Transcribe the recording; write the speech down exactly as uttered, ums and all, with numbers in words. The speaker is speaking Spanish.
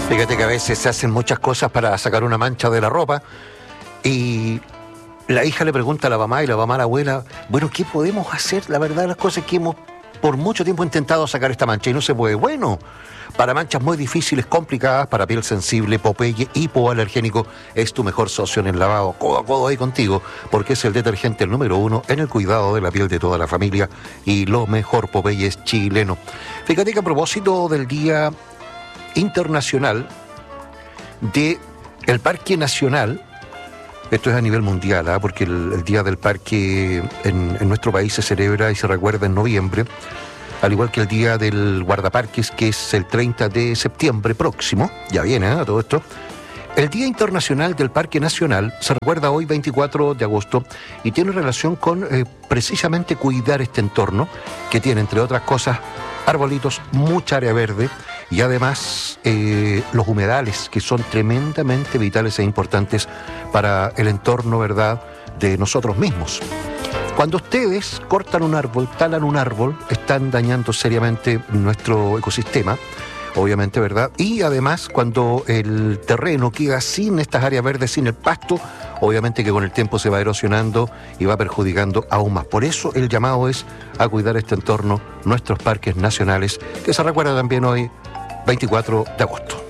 Fíjate que a veces se hacen muchas cosas para sacar una mancha de la ropa y la hija le pregunta a la mamá y la mamá a la abuela, bueno, ¿qué podemos hacer? La verdad, las cosas que hemos por mucho tiempo intentado sacar esta mancha y no se puede. Bueno, para manchas muy difíciles, complicadas, para piel sensible, Popeye hipoalergénico es tu mejor socio en el lavado, codo a codo ahí contigo, porque es el detergente número uno en el cuidado de la piel de toda la familia y lo mejor, Popeye es chileno. Fíjate que a propósito del Día Internacional de el Parque Nacional, esto es a nivel mundial, ¿eh? porque el, el Día del Parque en, en nuestro país se celebra y se recuerda en noviembre, al igual que el Día del Guardaparques, que es el treinta de septiembre próximo, ya viene ¿eh? todo esto. El Día Internacional del Parque Nacional se recuerda hoy veinticuatro de agosto y tiene relación con eh, precisamente cuidar este entorno que tiene, entre otras cosas, arbolitos, mucha área verde y además eh, los humedales, que son tremendamente vitales e importantes para el entorno, ¿verdad?, de nosotros mismos. Cuando ustedes cortan un árbol, talan un árbol, están dañando seriamente nuestro ecosistema, obviamente, ¿verdad? Y además, cuando el terreno queda sin estas áreas verdes, sin el pasto, obviamente que con el tiempo se va erosionando y va perjudicando aún más. Por eso el llamado es a cuidar este entorno, nuestros parques nacionales, que se recuerda también hoy, veinticuatro de agosto.